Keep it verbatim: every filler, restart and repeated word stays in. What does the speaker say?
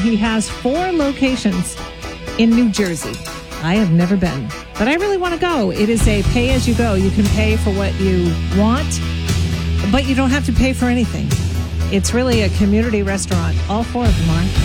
he has four locations in New Jersey. I have never been, but I really want to go. It is a pay-as-you-go. You can pay for what you want, but you don't have to pay for anything. It's really a community restaurant. All four of them are.